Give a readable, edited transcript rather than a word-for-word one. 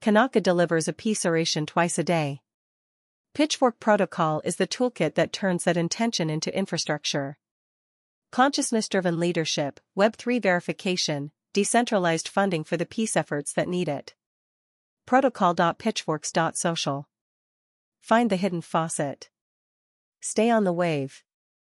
Kanaka delivers a peace oration twice a day. Pitchfork Protocol is the toolkit that turns that intention into infrastructure. Consciousness-driven leadership, Web3 verification, decentralized funding for the peace efforts that need it. Protocol.pitchforks.social. Find the hidden faucet. Stay on the wave.